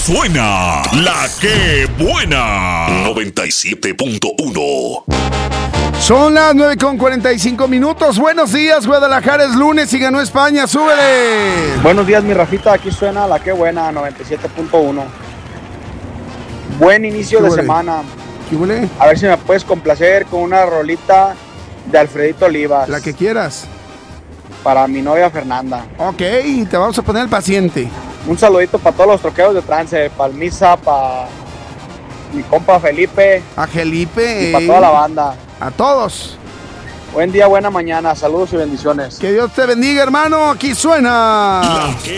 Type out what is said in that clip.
suena la que buena. 97.1. Son las 9:45. Buenos días, Guadalajara, es lunes y ganó España. ¡Súbele! Buenos días, mi Rafita. Aquí suena la que buena, 97.1. Buen inicio de semana. ¿Qué huele? A ver si me puedes complacer con una rolita de Alfredito Olivas. La que quieras. Para mi novia Fernanda. Ok, te vamos a poner el paciente. Un saludito para todos los troqueros de trance, para el Misa, para mi compa Felipe. A Felipe. Y para toda la banda. A todos. Buen día, buena mañana. Saludos y bendiciones. Que Dios te bendiga, hermano. Aquí suena La que